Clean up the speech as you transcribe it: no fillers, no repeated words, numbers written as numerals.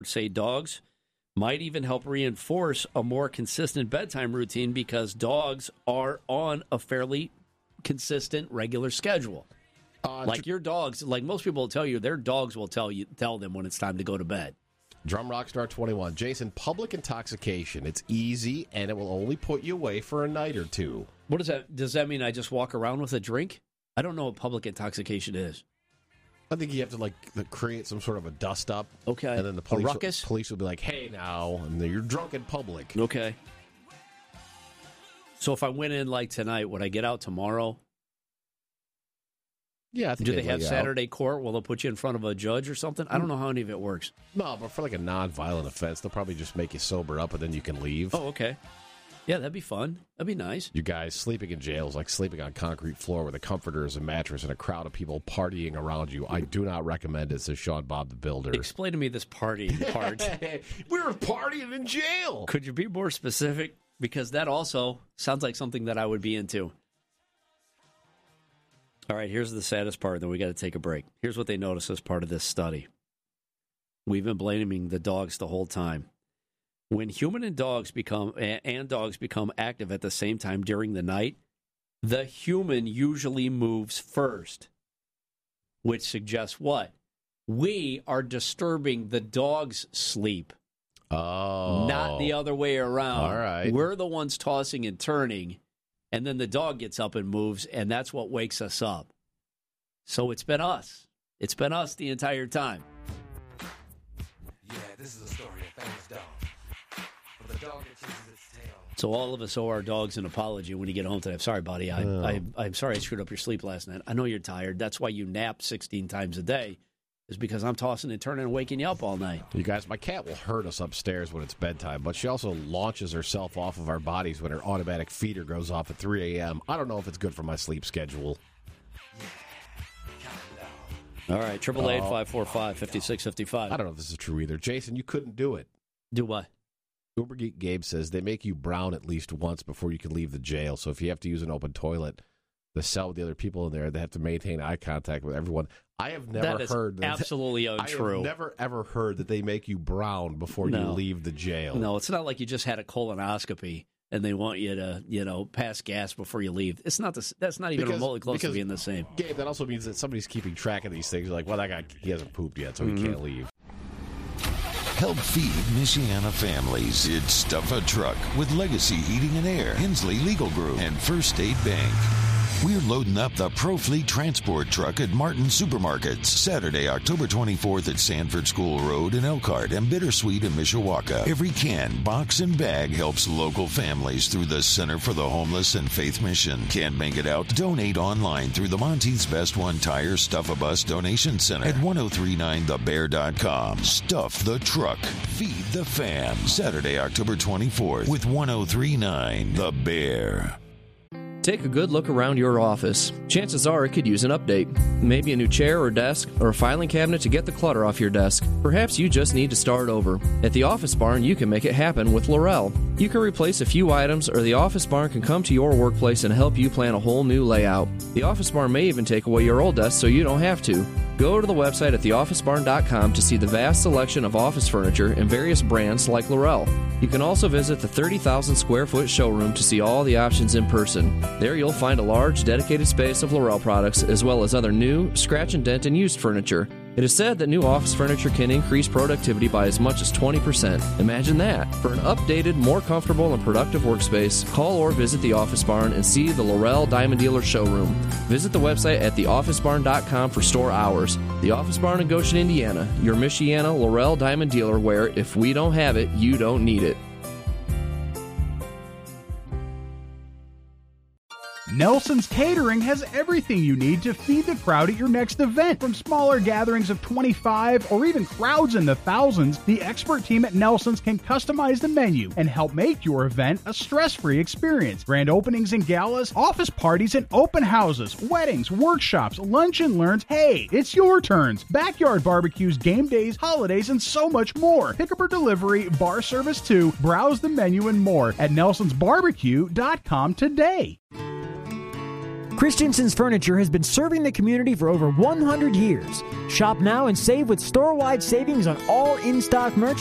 say dogs might even help reinforce a more consistent bedtime routine because dogs are on a fairly consistent, regular schedule. Like your dogs, like most people will tell you, their dogs will tell them when it's time to go to bed. Drum Rockstar 21. Jason, public intoxication. It's easy, and it will only put you away for a night or two. What does that? Does that mean I just walk around with a drink? I don't know what public intoxication is. I think you have to create some sort of a dust up. Okay. And then the police will be like, hey, now, and you're drunk in public. Okay. So if I went in like tonight, would I get out tomorrow? Yeah, I think do they have Saturday court? Will they put you in front of a judge or something? I don't know how any of it works. No, but for like a non-violent offense, they'll probably just make you sober up and then you can leave. Oh, okay. Yeah, that'd be fun. That'd be nice. You guys sleeping in jail is like sleeping on concrete floor with a comforter as a mattress and a crowd of people partying around you. I do not recommend it, says Sean Bob the Builder. Explain to me this partying part. We were partying in jail. Could you be more specific? Because that also sounds like something that I would be into. All right, here's the saddest part, then we got to take a break. Here's what they noticed as part of this study. We've been blaming the dogs the whole time. When human and dogs become active at the same time during the night, the human usually moves first, which suggests what? We are disturbing the dog's sleep. Oh. Not the other way around. All right. We're the ones tossing and turning, and then the dog gets up and moves, and that's what wakes us up. So it's been us. It's been us the entire time. Yeah, this is a story of famous dog. For the dog that chases its tail. So all of us owe our dogs an apology when you get home today. I'm sorry, buddy. I'm sorry I screwed up your sleep last night. I know you're tired. That's why you nap 16 times a day, is because I'm tossing and turning and waking you up all night. You guys, my cat will hurt us upstairs when it's bedtime, but she also launches herself off of our bodies when her automatic feeder goes off at 3 a.m. I don't know if it's good for my sleep schedule. All right, 888-545-5655. I don't know if this is true either. Jason, you couldn't do it. Do what? Uber Geek Gabe says they make you brown at least once before you can leave the jail. So if you have to use an open toilet, the cell with the other people in there, they have to maintain eye contact with everyone. I have never heard that. Absolutely untrue. I have never, ever heard that they make you brown before you leave the jail. No, it's not like you just had a colonoscopy and they want you to, pass gas before you leave. It's not that's not even remotely close to being the same. Gabe, that also means that somebody's keeping track of these things. Like, well, that guy, he hasn't pooped yet, so he can't leave. Help feed Michiana families. It's Stuff a Truck with Legacy Heating and Air, Hensley Legal Group, and First State Bank. We're loading up the ProFleet transport truck at Martin Supermarkets Saturday, October 24th at Sanford School Road in Elkhart and Bittersweet in Mishawaka. Every can, box, and bag helps local families through the Center for the Homeless and Faith Mission. Can't make it out? Donate online through the Monteith's Best One Tire Stuff-A-Bus Donation Center at 1039thebear.com. Stuff the Truck. Feed the fam. Saturday, October 24th with 1039 The Bear. Take a good look around your office. Chances are it could use an update. Maybe a new chair or desk, or a filing cabinet to get the clutter off your desk. Perhaps you just need to start over. At the Office Barn, you can make it happen with Laurel. You can replace a few items, or the Office Barn can come to your workplace and help you plan a whole new layout. The Office Barn may even take away your old desk so you don't have to. Go to the website at theofficebarn.com to see the vast selection of office furniture and various brands like Laurel. You can also visit the 30,000 square foot showroom to see all the options in person. There you'll find a large dedicated space of Laurel products as well as other new, scratch and dent and used furniture. It is said that new office furniture can increase productivity by as much as 20%. Imagine that. For an updated, more comfortable and productive workspace, call or visit the Office Barn and see the Laurel Diamond Dealer showroom. Visit the website at theofficebarn.com for store hours. The Office Barn in Goshen, Indiana, your Michiana Laurel Diamond Dealer where if we don't have it, you don't need it. Nelson's Catering has everything you need to feed the crowd at your next event. From smaller gatherings of 25 or even crowds in the thousands, the expert team at Nelson's can customize the menu and help make your event a stress-free experience. Grand openings and galas, office parties and open houses, weddings, workshops, lunch and learns. Hey, it's your turns. Backyard barbecues, game days, holidays, and so much more. Pickup or delivery, bar service too. Browse the menu and more at nelsonsbarbecue.com today. Christensen's Furniture has been serving the community for over 100 years. Shop now and save with store-wide savings on all in-stock merchandise.